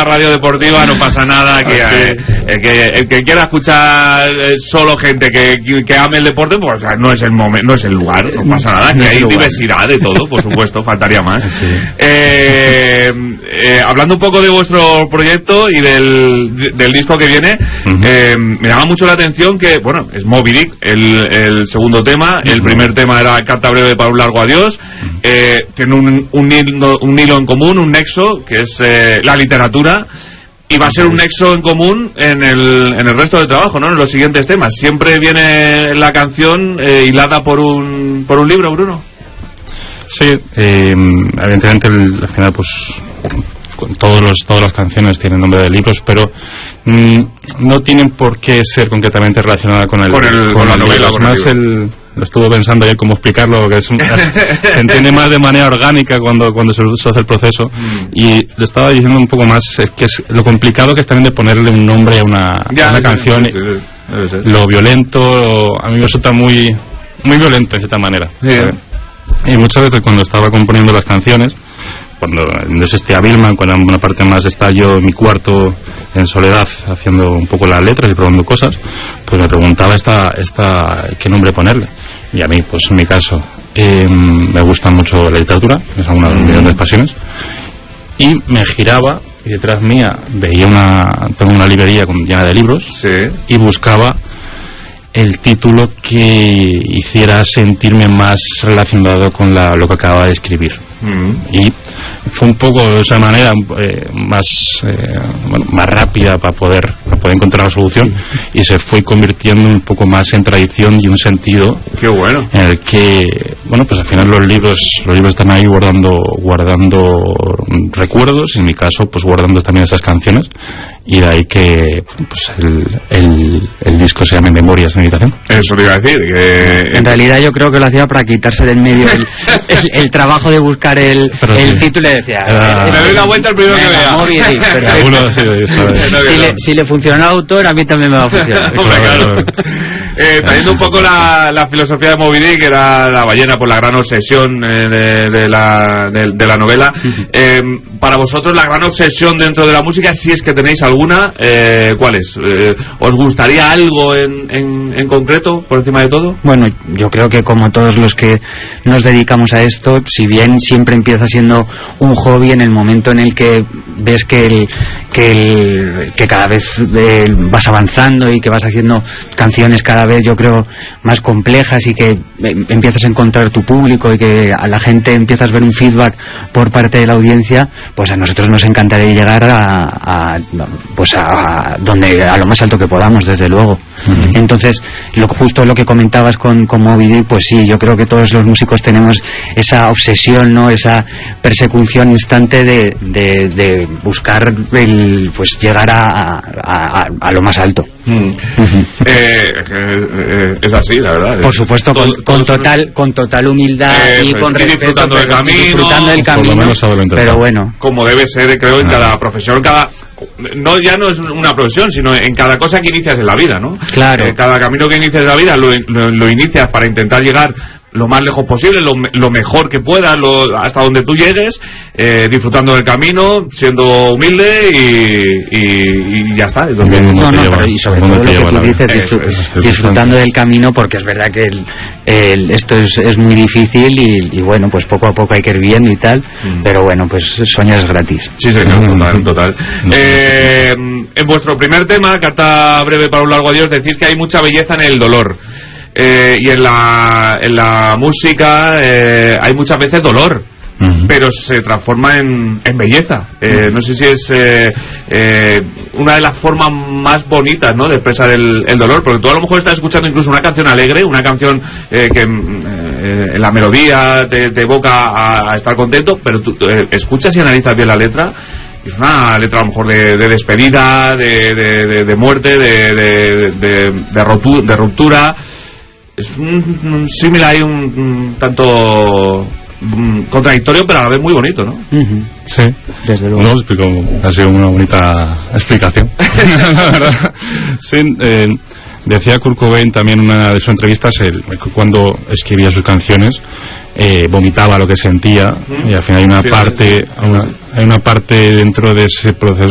la radio deportiva, no pasa nada, el que quiera escuchar solo gente que ame el deporte, pues no es el momento, no es el lugar, no pasa nada, que hay diversidad de todo, por supuesto, faltaría más. Sí. Hablando un poco de vuestro proyecto y del disco que viene, me llama mucho la atención que, bueno, es Moby Dick el segundo tema, el primer tema era Carta breve para un largo adiós, tiene un hilo en común, un nexo, que es la literatura, y va a ser un nexo en común en el resto del trabajo, ¿no? En los siguientes temas. Siempre viene la canción hilada por un libro, Bruno. Sí, evidentemente al final pues todas las canciones tienen nombre de libros, pero no tienen por qué ser concretamente relacionada con la novela. Más lo estuve pensando ayer cómo explicarlo, que se entiende más de manera orgánica cuando se hace el proceso, y lo estaba diciendo un poco más, es que es lo complicado que es también de ponerle un nombre a una canción, lo violento, a mí me resulta muy violento en cierta manera, y muchas veces cuando estaba componiendo las canciones, cuando no existía Vilma, cuando en una parte más estaba yo en mi cuarto en soledad haciendo un poco las letras y probando cosas, pues me preguntaba qué nombre ponerle. Y a mí, pues en mi caso, me gusta mucho la literatura, es una de mis grandes pasiones, y me giraba y detrás mía tengo una librería llena de libros, y buscaba el título que hiciera sentirme más relacionado con lo que acababa de escribir. Y fue un poco de esa manera más rápida para poder encontrar la solución, y se fue convirtiendo un poco más en tradición y un sentido. Qué bueno. En el que, bueno, pues al final los libros están ahí guardando recuerdos, y en mi caso pues guardando también esas canciones, y de ahí que pues el disco se llame Memorias de Meditación. Eso te iba a decir, que en realidad yo creo que lo hacía para quitarse del medio el trabajo de buscar el título, y decía me doy la vuelta el primero que vea. Moby Dick, si le funciona al autor, a mí también me va a funcionar. Claro. Trayendo un poco la filosofía de Moby Dick, que era la ballena por la gran obsesión de la novela. Para vosotros, la gran obsesión dentro de la música, si es que tenéis alguna, ¿cuál es? ¿Os gustaría algo en concreto, por encima de todo? Bueno, yo creo que como todos los que nos dedicamos a esto, si bien siempre empieza siendo un hobby, en el momento en el que ves que cada vez vas avanzando y que vas haciendo canciones cada vez, yo creo, más complejas, y que empiezas a encontrar tu público y que a la gente empiezas a ver un feedback por parte de la audiencia, pues a nosotros nos encantaría llegar a lo más alto que podamos, desde luego. Entonces, justo lo que comentabas con Moby Dick, pues sí, yo creo que todos los músicos tenemos esa obsesión, ¿no? Esa persecución instante de buscar pues llegar a lo más alto. Es así, la verdad. Por supuesto, con total humildad y con respeto, disfrutando del camino, pero bueno, como debe ser, creo, en cada profesión, ya no es una profesión, sino en cada cosa que inicias en la vida, ¿no? Claro. Cada camino que inicias en la vida lo inicias para intentar llegar lo más lejos posible, lo mejor que puedas, hasta donde tú llegues, disfrutando del camino, siendo humilde y ya está. Y sobre todo lo que tú dices, disfrutando del camino, porque es verdad que esto es muy difícil y bueno, pues poco a poco hay que ir viendo y tal, pero bueno, pues soñar es gratis. Sí, señor, total. En vuestro primer tema, Carta breve para un largo adiós, decís que hay mucha belleza en el dolor. Y en la música hay muchas veces dolor, pero se transforma en belleza. No sé si es una de las formas más bonitas, ¿no?, de expresar el dolor, porque tú a lo mejor estás escuchando incluso una canción alegre, una canción que en la melodía te evoca a estar contento, pero tú escuchas y analizas bien la letra. Es una letra a lo mejor de despedida, de muerte, de ruptura. Es un símil ahí un tanto contradictorio, pero a la vez muy bonito, ¿no? Sí, desde luego. Ha sido una bonita explicación. La verdad. Sí, decía Kurt Cobain también en una de sus entrevistas, cuando escribía sus canciones, vomitaba lo que sentía, y al final hay una parte dentro de ese proceso